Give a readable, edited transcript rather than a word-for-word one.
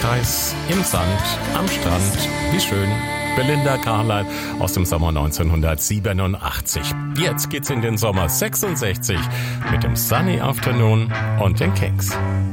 Freundeskreis, im Sand, am Strand. Wie schön. Belinda Carlisle aus dem Sommer 1987. Jetzt geht's in den Sommer 66 mit dem Sunny Afternoon und den Kings.